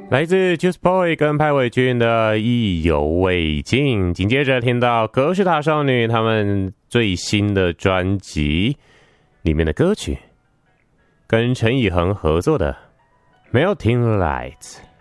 来自 Juice Boy 跟派伟俊的意犹未尽，紧接着听到格式塔少女他们最新的专辑里面的歌曲，跟陈以恒合作的 Melting Lights。